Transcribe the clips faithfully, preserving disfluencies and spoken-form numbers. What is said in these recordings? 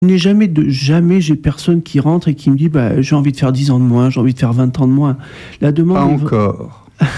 n'ai jamais, de, jamais j'ai personne qui rentre et qui me dit bah, j'ai envie de faire dix ans de moins, j'ai envie de faire vingt ans de moins. La demande Pas est... encore.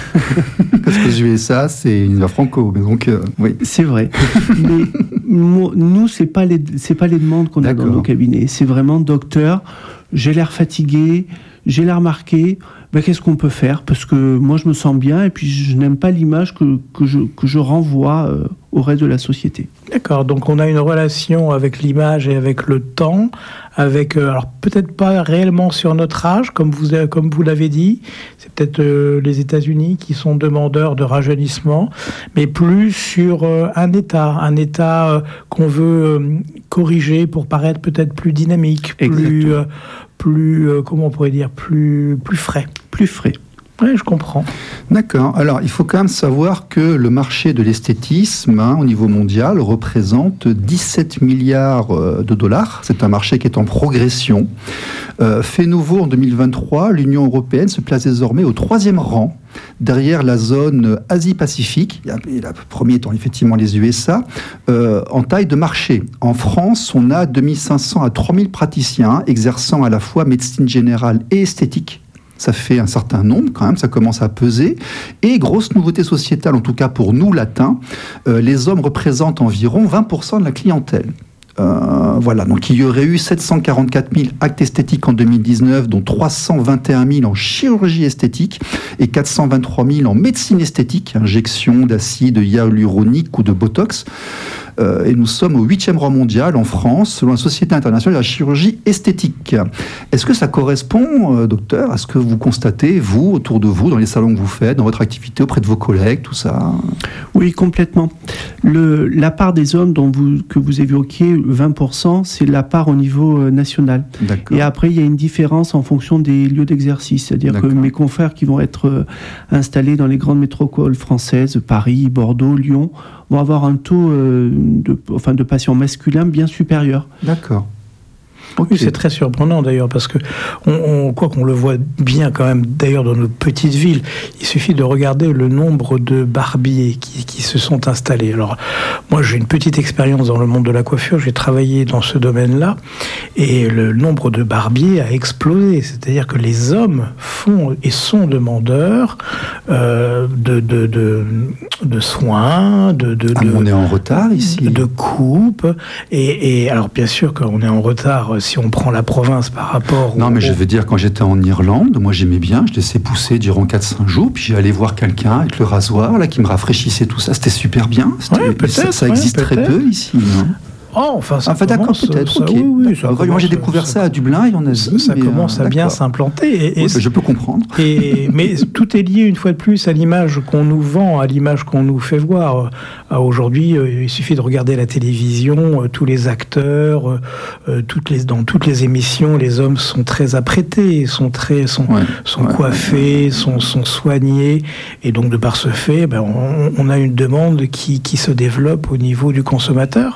Parce que je U S A, c'est une franco, mais donc euh, oui. C'est vrai. Mais nous, c'est pas les, c'est pas les demandes qu'on D'accord. a dans nos cabinets. C'est vraiment docteur, j'ai l'air fatigué, j'ai l'air marqué. Ben, qu'est-ce qu'on peut faire ? Parce que moi, je me sens bien et puis je n'aime pas l'image que, que, je, que je renvoie euh, au reste de la société. D'accord, donc on a une relation avec l'image et avec le temps, avec, euh, alors peut-être pas réellement sur notre âge, comme vous, comme vous l'avez dit, c'est peut-être euh, les États-Unis qui sont demandeurs de rajeunissement, mais plus sur euh, un état, un état euh, qu'on veut euh, corriger pour paraître peut-être plus dynamique, Exactement. plus... Euh, plus, euh, comment on pourrait dire, plus, plus frais. Plus frais. Oui, je comprends. D'accord. Alors, il faut quand même savoir que le marché de l'esthétisme, hein, au niveau mondial, représente dix-sept milliards de dollars. C'est un marché qui est en progression. Euh, fait nouveau, en deux mille vingt-trois, l'Union européenne se place désormais au troisième rang, derrière la zone Asie-Pacifique, le premier étant effectivement les U S A, euh, en taille de marché. En France, on a deux mille cinq cents à trois mille praticiens exerçant à la fois médecine générale et esthétique. Ça fait un certain nombre quand même, ça commence à peser. Et grosse nouveauté sociétale, en tout cas pour nous, latins, euh, les hommes représentent environ vingt pour cent de la clientèle. Euh, voilà, donc il y aurait eu sept cent quarante-quatre mille actes esthétiques en deux mille dix-neuf, dont trois cent vingt et un mille en chirurgie esthétique et quatre cent vingt-trois mille en médecine esthétique, injection d'acide hyaluronique ou de botox. Euh, et nous sommes au huitième rang mondial en France, selon la Société internationale de la chirurgie esthétique. Est-ce que ça correspond, euh, docteur, à ce que vous constatez, vous, autour de vous, dans les salons que vous faites, dans votre activité auprès de vos collègues, tout ça ? Oui, complètement. Le, la part des hommes dont vous, que vous évoquiez, vingt pour cent, c'est la part au niveau euh, national. D'accord. Et après, il y a une différence en fonction des lieux d'exercice. C'est-à-dire D'accord. que mes confrères qui vont être euh, installés dans les grandes métropoles françaises, Paris, Bordeaux, Lyon, vont avoir un taux euh, de, enfin, de patients masculins bien supérieur. D'accord. Okay. Oui, c'est très surprenant d'ailleurs, parce que on, on, quoi qu'on le voit bien quand même d'ailleurs dans nos petites villes, il suffit de regarder le nombre de barbiers qui, qui se sont installés. Alors moi j'ai une petite expérience dans le monde de la coiffure, j'ai travaillé dans ce domaine-là et le nombre de barbiers a explosé, c'est-à-dire que les hommes font et sont demandeurs euh, de, de, de, de soins, de, de, ah, de on est en retard ici, de, de coupe et, et alors bien sûr qu'on est en retard si on prend la province par rapport... Non, au... mais je veux dire, quand j'étais en Irlande, moi j'aimais bien, je laissais pousser durant quatre cinq jours, puis j'allais voir quelqu'un avec le rasoir, là, qui me rafraîchissait tout ça, c'était super bien. C'était... Ouais, ça, ça existe ouais, très peu ici, non ? Oh, enfin, ça enfin commence, d'accord, peut-être. Ça, okay. oui, oui, ça moi, commence, j'ai découvert ça, ça à Dublin et en Asie. Ça, ça mais commence euh, à bien s'implanter. Et, et oui, je peux comprendre. Et, mais tout est lié, une fois de plus, à l'image qu'on nous vend, à l'image qu'on nous fait voir. Aujourd'hui, il suffit de regarder la télévision, tous les acteurs, toutes les, dans toutes les émissions, les hommes sont très apprêtés, sont, très, sont, ouais, sont ouais, coiffés, ouais. Sont, sont soignés. Et donc, de par ce fait, ben, on, on a une demande qui, qui se développe au niveau du consommateur.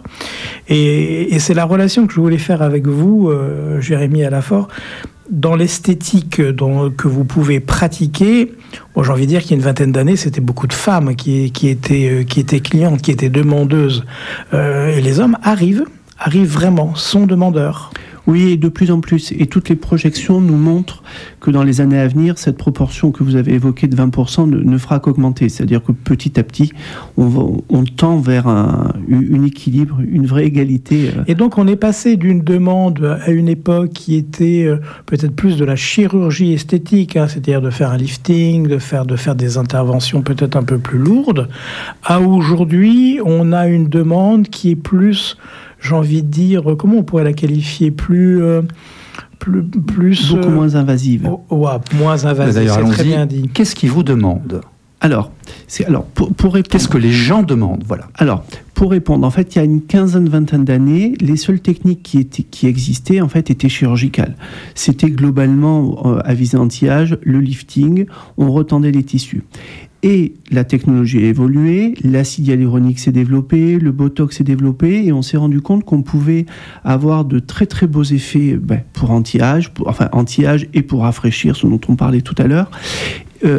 Et, et c'est la relation que je voulais faire avec vous, euh, Jérémy Alafort. Dans l'esthétique dont, que vous pouvez pratiquer, bon, j'ai envie de dire qu'il y a une vingtaine d'années, c'était beaucoup de femmes qui, qui, étaient, qui étaient clientes, qui étaient demandeuses. Euh, et les hommes arrivent, arrivent vraiment, sont demandeurs. Oui, et de plus en plus. Et toutes les projections nous montrent que dans les années à venir, cette proportion que vous avez évoquée de vingt pour cent ne, ne fera qu'augmenter. C'est-à-dire que petit à petit, on, va, on tend vers un, un équilibre, une vraie égalité. Et donc, on est passé d'une demande à une époque qui était euh, peut-être plus de la chirurgie esthétique, hein, c'est-à-dire de faire un lifting, de faire, de faire des interventions peut-être un peu plus lourdes, à aujourd'hui, on a une demande qui est plus... j'ai envie de dire, comment on pourrait la qualifier, plus... Euh, plus, plus Beaucoup euh, moins invasive. Oh, ouais, moins invasive, d'ailleurs, c'est très bien dit. Qu'est-ce qu'ils vous demandent ? Alors, c'est, alors pour, pour répondre... Qu'est-ce que les gens demandent ? Voilà. Alors, pour répondre, en fait, il y a une quinzaine, vingtaine d'années, les seules techniques qui, étaient, qui existaient, en fait, étaient chirurgicales. C'était globalement, euh, à visée anti-âge, le lifting, on retendait les tissus. Et la technologie a évolué, l'acide hyaluronique s'est développé, le botox s'est développé, et on s'est rendu compte qu'on pouvait avoir de très très beaux effets ben, pour anti-âge, pour, enfin anti-âge et pour rafraîchir, ce dont on parlait tout à l'heure. Euh,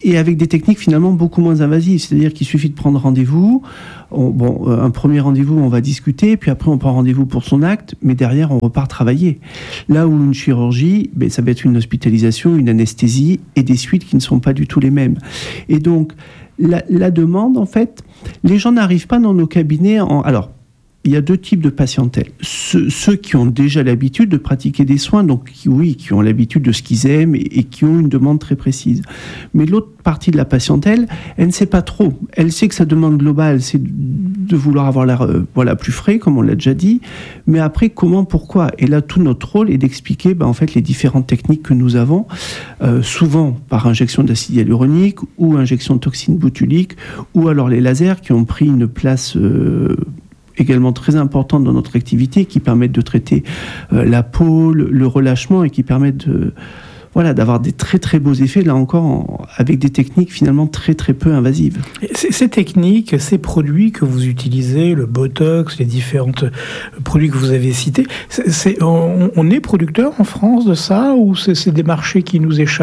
et avec des techniques finalement beaucoup moins invasives. C'est-à-dire qu'il suffit de prendre rendez-vous. On, bon, un premier rendez-vous, on va discuter, puis après on prend rendez-vous pour son acte, mais derrière on repart travailler. Là où une chirurgie, ben, ça va être une hospitalisation, une anesthésie et des suites qui ne sont pas du tout les mêmes. Et donc la, la demande, en fait, les gens n'arrivent pas dans nos cabinets en... Alors, il y a deux types de patientèle. Ceux, ceux qui ont déjà l'habitude de pratiquer des soins, donc qui, oui, qui ont l'habitude de ce qu'ils aiment et, et qui ont une demande très précise. Mais l'autre partie de la patientèle, elle ne sait pas trop. Elle sait que sa demande globale, c'est de vouloir avoir l'air euh, voilà, plus frais, comme on l'a déjà dit. Mais après, comment, pourquoi ? Et là, tout notre rôle est d'expliquer ben, en fait, les différentes techniques que nous avons, euh, souvent par injection d'acide hyaluronique ou injection de toxine botulique, ou alors les lasers qui ont pris une place... Euh, également très importante dans notre activité, qui permettent de traiter euh, la peau, le, le relâchement et qui permettent de, voilà, d'avoir des très très beaux effets, là encore, en, avec des techniques finalement très très peu invasives. Ces, ces techniques, ces produits que vous utilisez, le Botox, les différents produits que vous avez cités, c'est, c'est, on, on est producteur en France de ça ou c'est, c'est des marchés qui nous échappent ?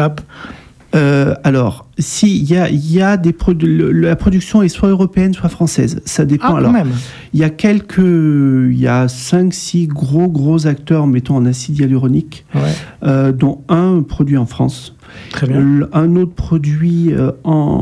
Euh, alors, si il y a, y a des produits, la production est soit européenne, soit française. Ça dépend. Ah, alors, quand même. Il y a quelques, il y a cinq, six gros gros acteurs, mettons en acide hyaluronique, ouais. euh, dont un produit en France. Très bien. Un autre produit euh,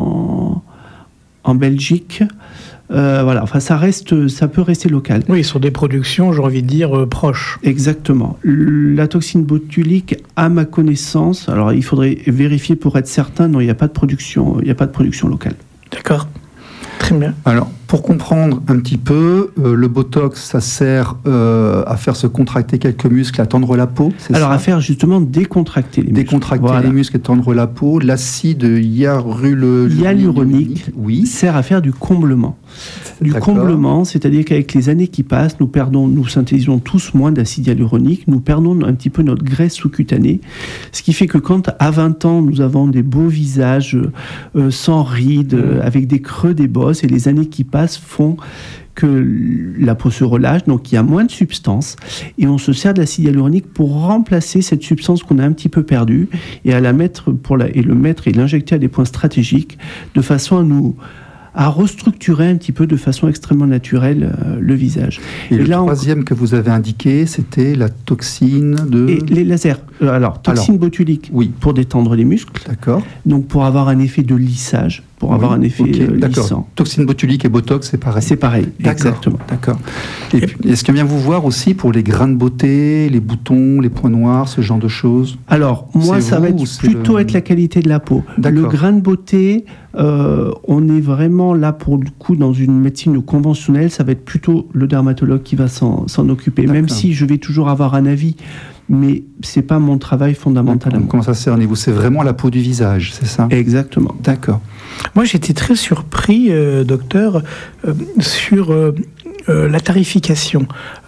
en en Belgique. Euh, voilà, enfin ça reste, ça peut rester local. Oui, sur des productions, j'ai envie de dire, euh, proches. Exactement. La toxine botulique, à ma connaissance, alors il faudrait vérifier pour être certain, non, il n'y a pas de production, il n'y a pas de production locale. D'accord. Très bien. Alors, pour comprendre un petit peu, euh, le Botox, ça sert euh, à faire se contracter quelques muscles, à tendre la peau, c'est Alors, ça à faire justement décontracter les muscles. Décontracter voilà. les muscles et tendre la peau. L'acide hyaluronique, hyaluronique oui. sert à faire du comblement. Du D'accord. comblement, c'est-à-dire qu'avec les années qui passent, nous perdons, nous synthétisons tous moins d'acide hyaluronique, nous perdons un petit peu notre graisse sous-cutanée, ce qui fait que quand à vingt ans, nous avons des beaux visages euh, sans rides, euh, avec des creux des bosses, et les années qui passent font que la peau se relâche, donc il y a moins de substance, et on se sert de l'acide hyaluronique pour remplacer cette substance qu'on a un petit peu perdue, et à la mettre pour la, et le mettre et l'injecter à des points stratégiques, de façon à nous à restructurer un petit peu de façon extrêmement naturelle euh, le visage. Et, et le là, troisième on... que vous avez indiqué, c'était la toxine de... Et les lasers. Euh, alors, toxine alors, botulique oui. pour détendre les muscles. D'accord. Donc, pour avoir un effet de lissage, pour oui, avoir un effet okay, euh, lissant. Toxine botulique et Botox, c'est pareil. C'est pareil, d'accord, exactement. D'accord. Et puis, est-ce que bien vous voir aussi pour les grains de beauté, les boutons, les points noirs, ce genre de choses ? Alors, moi, c'est ça vous, va être plutôt le... être la qualité de la peau. D'accord. Le grain de beauté, euh, on est vraiment là, pour le coup, dans une médecine conventionnelle, ça va être plutôt le dermatologue qui va s'en, s'en occuper. D'accord. Même si je vais toujours avoir un avis, mais c'est pas mon travail fondamental. Donc, comment ça se cerne ? C'est vraiment la peau du visage, c'est ça ? Exactement. D'accord. Moi, j'étais très surpris, euh, docteur, euh, sur euh, euh, la tarification.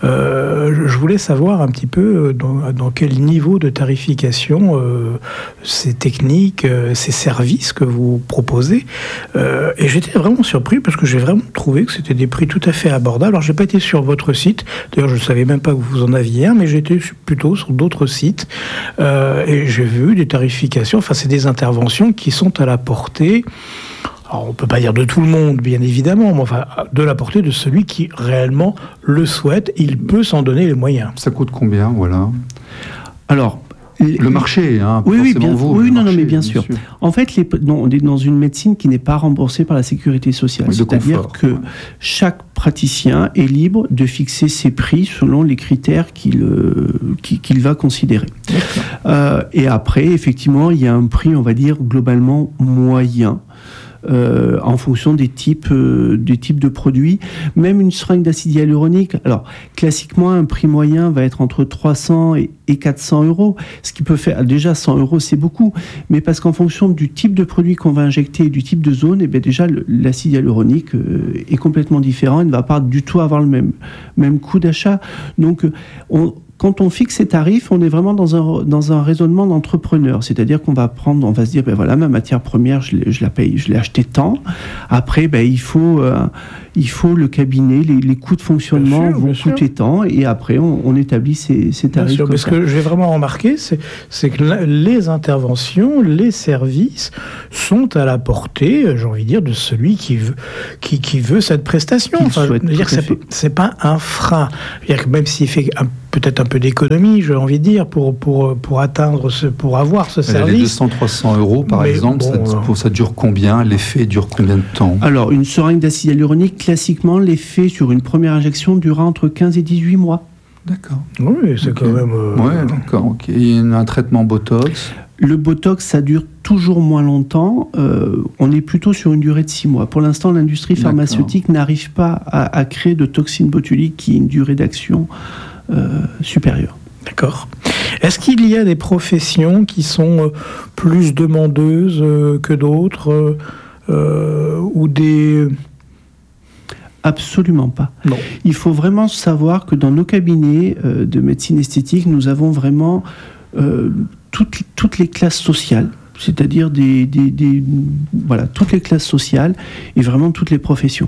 Euh, je voulais savoir un petit peu dans, dans quel niveau de tarification euh, ces techniques, euh, ces services que vous proposez. Euh, et j'étais vraiment surpris parce que j'ai vraiment trouvé que c'était des prix tout à fait abordables. Alors, j'ai pas été sur votre site. D'ailleurs, je ne savais même pas que vous en aviez un, mais j'étais plutôt sur d'autres sites. Euh, et j'ai vu des tarifications, enfin, c'est des interventions qui sont à la portée. Alors, on ne peut pas dire de tout le monde, bien évidemment, mais enfin, de la portée de celui qui réellement le souhaite, il peut s'en donner les moyens. Ça coûte combien, voilà ? Alors, le marché, hein, oui, oui, bien, vous, oui, non, marché, non, mais bien, bien sûr. sûr. En fait, les, non, on est dans une médecine qui n'est pas remboursée par la sécurité sociale. Oui, c'est-à-dire confort, que ouais. chaque praticien est libre de fixer ses prix selon les critères qu'il, euh, qu'il, qu'il va considérer. Euh, et après, effectivement, il y a un prix, on va dire, globalement moyen. Euh, en fonction des types, euh, des types de produits. Même une seringue d'acide hyaluronique, alors classiquement un prix moyen va être entre trois cents et, et quatre cents euros, ce qui peut faire, déjà cent euros c'est beaucoup, mais parce qu'en fonction du type de produit qu'on va injecter et du type de zone, et bien déjà le, l'acide hyaluronique euh, est complètement différent, il ne va pas du tout avoir le même, même coût d'achat. Donc on quand on fixe ces tarifs, on est vraiment dans un, dans un raisonnement d'entrepreneur. C'est-à-dire qu'on va prendre, on va se dire, ben voilà, ma matière première, je, je la paye, je l'ai achetée tant. Après, ben, il faut, euh, il faut le cabinet, les, les coûts de fonctionnement sûr, vont coûter tant, et après, on, on établit ces, ces tarifs. Bien sûr, mais ce que j'ai vraiment remarqué, c'est, c'est que les interventions, les services sont à la portée, j'ai envie de dire, de celui qui veut, qui, qui veut cette prestation. Enfin, je veux dire que c'est, c'est pas un frein. C'est-à-dire que même s'il fait un, peut-être un peu d'économie, j'ai envie de dire, pour, pour, pour atteindre ce, pour avoir ce service. Les deux cents à trois cents euros, par mais exemple, bon, ça, euh... ça dure combien? L'effet dure combien de temps? Alors, une seringue d'acide hyaluronique, classiquement, l'effet sur une première injection durera entre quinze et dix-huit mois. D'accord. Oui, c'est okay. quand même... Euh... Oui, d'accord. Okay. Il y a un traitement Botox? Le Botox, ça dure toujours moins longtemps. Euh, on est plutôt sur une durée de six mois. Pour l'instant, l'industrie pharmaceutique d'accord. n'arrive pas à, à créer de toxine botulique qui ait une durée d'action euh, supérieure. D'accord. Est-ce qu'il y a des professions qui sont euh, plus demandeuses euh, que d'autres euh, ou des... Absolument pas. Non. Il faut vraiment savoir que dans nos cabinets euh, de médecine esthétique, nous avons vraiment... Euh, Toutes, toutes les classes sociales, c'est-à-dire des, des, des, voilà, toutes les classes sociales et vraiment toutes les professions.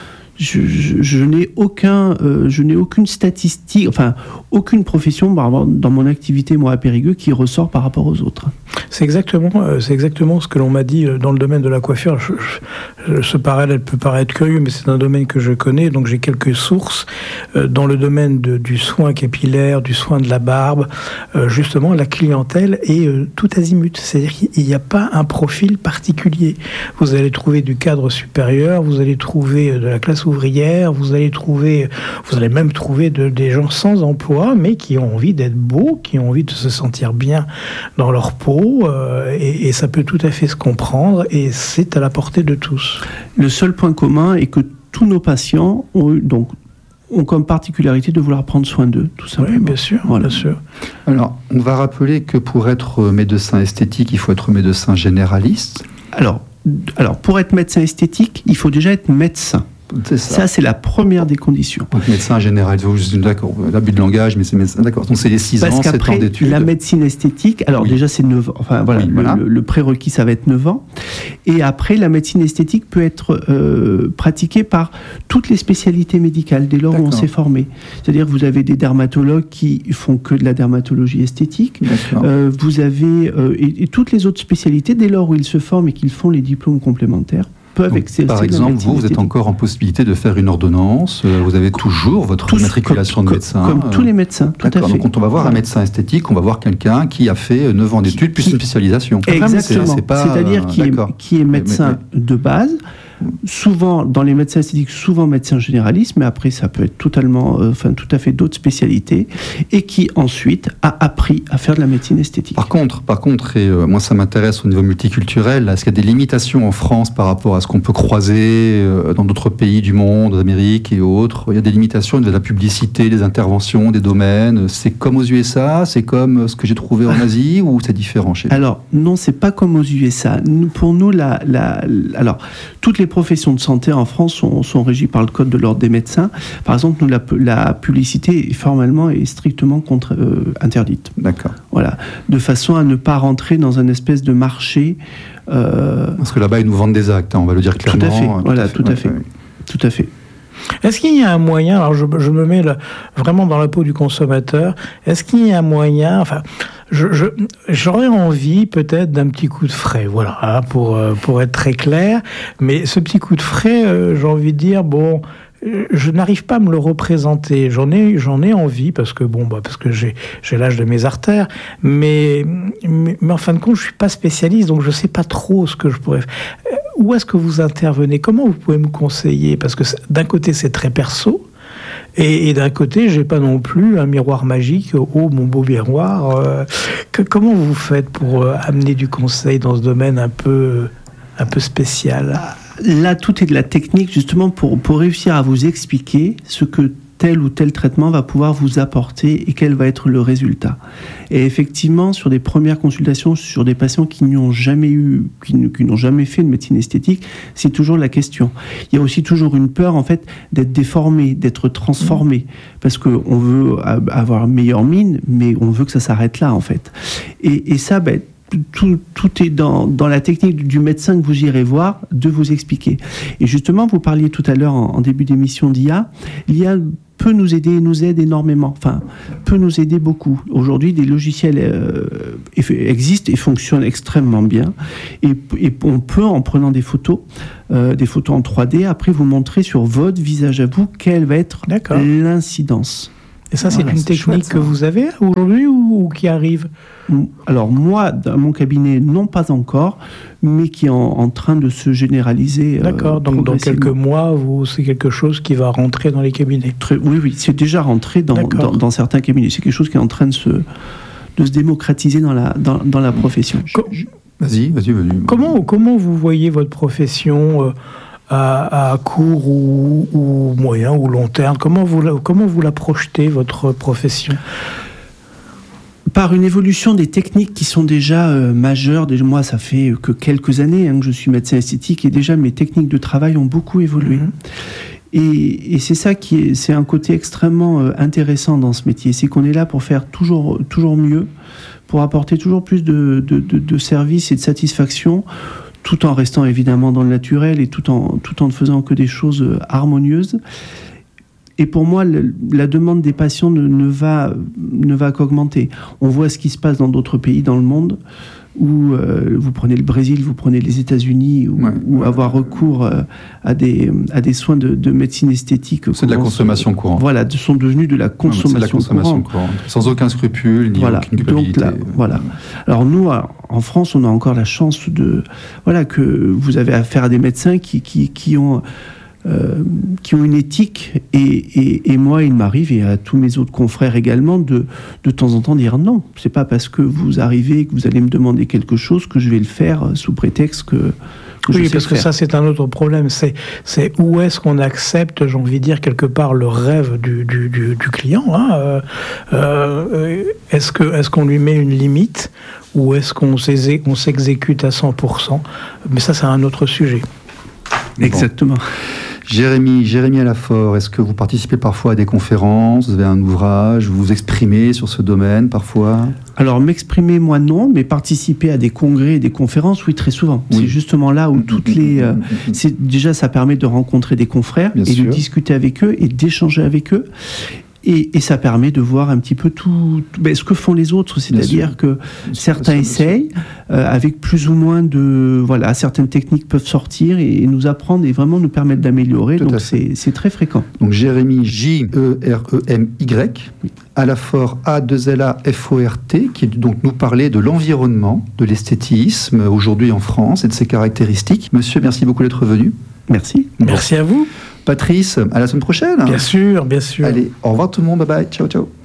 Je, je, je n'ai aucun, euh, je n'ai aucune statistique, enfin aucune profession dans mon activité moi à Périgueux qui ressort par rapport aux autres. C'est exactement, euh, c'est exactement ce que l'on m'a dit dans le domaine de la coiffure. Je, je, ce parallèle peut paraître curieux, mais c'est un domaine que je connais, donc j'ai quelques sources euh, dans le domaine de, du soin capillaire, du soin de la barbe. Euh, justement, la clientèle est euh, tout azimut, c'est-à-dire qu'il n'y a pas un profil particulier. Vous allez trouver du cadre supérieur, vous allez trouver de la classe ouvrière, vous allez trouver, vous allez même trouver de, des gens sans emploi, mais qui ont envie d'être beaux, qui ont envie de se sentir bien dans leur peau, euh, et, et ça peut tout à fait se comprendre, et c'est à la portée de tous. Le seul point commun est que tous nos patients ont eu, donc, ont comme particularité de vouloir prendre soin d'eux, tout simplement. Oui, bien sûr, voilà. bien sûr. Alors, on va rappeler que pour être médecin esthétique, il faut être médecin généraliste. Alors, alors pour être médecin esthétique, il faut déjà être médecin. C'est ça. ça, c'est la première des conditions. Donc, médecin généraliste, d'accord, l'abus de langage, mais c'est médecin, d'accord. Donc, c'est les six ans, sept ans d'études. La médecine esthétique, alors oui. déjà, c'est neuf ans. Enfin, voilà, oui, le, voilà. Le, le prérequis, ça va être neuf ans. Et après, la médecine esthétique peut être euh, pratiquée par toutes les spécialités médicales, dès lors d'accord. où on s'est formé. C'est-à-dire que vous avez des dermatologues qui font que de la dermatologie esthétique. Euh, vous avez, euh, et, et toutes les autres spécialités, dès lors où ils se forment et qu'ils font les diplômes complémentaires, Donc, par exemple, vous, vous êtes encore en possibilité de faire une ordonnance, euh, vous avez toujours votre tous, matriculation comme, de médecin. Comme euh, tous les médecins, tout d'accord, à fait. Donc, quand on va voir un médecin esthétique, on va voir quelqu'un qui a fait neuf ans d'études, plus une spécialisation. Exactement. C'est, c'est pas, C'est-à-dire qui est, qui est médecin mais, mais, mais... de base, souvent, dans les médecins esthétiques, souvent médecin généraliste, mais après, ça peut être totalement, euh, enfin, tout à fait d'autres spécialités, et qui, ensuite, a appris à faire de la médecine esthétique. Par contre, par contre et euh, moi, ça m'intéresse au niveau multiculturel, est-ce qu'il y a des limitations en France par rapport à ce qu'on peut croiser euh, dans d'autres pays du monde, d'Amérique et autres? Il y a des limitations de la publicité, des interventions, des domaines. C'est comme aux U S A, c'est comme ce que j'ai trouvé en Asie, ou c'est différent chez nous? Alors, non, c'est pas comme aux U S A. Nous, pour nous, la, la, la, alors, toutes les professions de santé en France sont, sont régies par le code de l'ordre des médecins. Par exemple, nous, la, la publicité, formellement, est strictement contre, euh, interdite. D'accord. Voilà. De façon à ne pas rentrer dans un espèce de marché. Euh... Parce que là-bas, ils nous vendent des actes, hein, on va le dire clairement. Tout à fait. Tout voilà, à fait. tout à fait. Ouais, ouais. Tout à fait. Est-ce qu'il y a un moyen, alors je, je me mets là, vraiment dans la peau du consommateur, est-ce qu'il y a un moyen, enfin, je, je, j'aurais envie peut-être d'un petit coup de frais, voilà, hein, pour, pour être très clair, mais ce petit coup de frais, euh, j'ai envie de dire, bon, je n'arrive pas à me le représenter. J'en ai, j'en ai envie parce que bon, bah parce que j'ai, j'ai l'âge de mes artères, mais, mais, mais en fin de compte, je suis pas spécialiste, donc je sais pas trop ce que je pourrais faire. Où est-ce que vous intervenez? Comment vous pouvez me conseiller? Parce que d'un côté, c'est très perso. Et, et d'un côté, j'ai pas non plus un miroir magique. Oh, mon beau miroir. Euh, que, comment vous faites pour euh, amener du conseil dans ce domaine un peu, un peu spécial? Là, tout est de la technique, justement, pour, pour réussir à vous expliquer ce que tel ou tel traitement va pouvoir vous apporter et quel va être le résultat. Et effectivement, sur des premières consultations, sur des patients qui n'ont jamais eu, qui, qui n'ont jamais fait de médecine esthétique, c'est toujours la question. Il y a aussi toujours une peur, en fait, d'être déformé, d'être transformé, parce qu'on veut avoir une meilleure mine, mais on veut que ça s'arrête là, en fait. Et, et ça, ben, Tout, tout est dans, dans la technique du médecin que vous irez voir, de vous expliquer. Et justement, vous parliez tout à l'heure en, en début d'émission d'I A, l'I A peut nous aider et nous aide énormément, enfin, peut nous aider beaucoup. Aujourd'hui, des logiciels euh, existent et fonctionnent extrêmement bien. Et, et on peut, en prenant des photos, euh, des photos en trois D, après vous montrer sur votre visage à vous quelle va être D'accord. l'incidence. Et ça, c'est voilà, une c'est technique chouette, que vous avez aujourd'hui ou, ou qui arrive ? Alors moi, dans mon cabinet, non pas encore, mais qui est en, en train de se généraliser. D'accord, euh, donc dans quelques mois, vous, c'est quelque chose qui va rentrer dans les cabinets. Très, oui, oui, c'est déjà rentré dans, dans, dans certains cabinets. C'est quelque chose qui est en train de se, de se démocratiser dans la, dans, dans la profession. Je, je, vas-y, vas-y, vas-y. Comment, comment vous voyez votre profession euh, À, à court ou, ou moyen ou long terme, comment vous, la, comment vous la projetez, votre profession ? Par une évolution des techniques qui sont déjà euh, majeures. Déjà, moi, ça fait que quelques années hein, que je suis médecin esthétique et déjà mes techniques de travail ont beaucoup évolué. Mmh. Et, et c'est ça qui est, c'est un côté extrêmement euh, intéressant dans ce métier, c'est qu'on est là pour faire toujours, toujours mieux, pour apporter toujours plus de, de, de, de services et de satisfaction, tout en restant évidemment dans le naturel et tout en, tout en ne faisant que des choses harmonieuses. Et pour moi, le, la demande des patients ne, ne, va, ne va qu'augmenter. On voit ce qui se passe dans d'autres pays dans le monde, où euh, vous prenez le Brésil, vous prenez les États-Unis, où, ouais, où ouais, avoir recours euh, à, des, à des soins de, de médecine esthétique. C'est de la consommation courante. Voilà, sont devenus de la consommation, ouais, de la consommation courante. courante. Sans aucun scrupule, ni voilà. aucune culpabilité. Donc là, voilà. Alors nous, en France, on a encore la chance de, voilà, que vous avez affaire à des médecins qui, qui, qui ont... Euh, qui ont une éthique et, et, et moi il m'arrive et à tous mes autres confrères également de, de temps en temps dire non, c'est pas parce que vous arrivez que vous allez me demander quelque chose que je vais le faire sous prétexte que, que oui je sais parce que faire. Ça c'est un autre problème, c'est, c'est où est-ce qu'on accepte, j'ai envie de dire quelque part le rêve du, du, du, du client hein, euh, euh, est-ce, que, est-ce qu'on lui met une limite ou est-ce qu'on s'exé- on s'exécute à cent pour cent, mais ça c'est un autre sujet. Exactement. Bon. Jérémy, Jérémy Alafort, est-ce que vous participez parfois à des conférences, vous avez un ouvrage, vous vous exprimez sur ce domaine parfois ? Alors m'exprimer moi non, mais participer à des congrès et des conférences, oui, très souvent. Oui. C'est justement là où toutes les... Euh, c'est, déjà ça permet de rencontrer des confrères Bien et sûr. de discuter avec eux et d'échanger avec eux. Et, et ça permet de voir un petit peu tout, tout ben, ce que font les autres, c'est-à-dire que certains essayent euh, avec plus ou moins de voilà, certaines techniques peuvent sortir et, et nous apprendre et vraiment nous permettre d'améliorer. Tout donc c'est, c'est très fréquent. Donc Jérémy J E R E M Y, oui. Alafort A deux L A F O R T, qui donc nous parlait de l'environnement, de l'esthétisme aujourd'hui en France et de ses caractéristiques. Monsieur, merci beaucoup d'être venu. Merci. Bon. Merci à vous. Patrice, à la semaine prochaine. Bien sûr, bien sûr. Allez, au revoir tout le monde, bye bye, ciao ciao.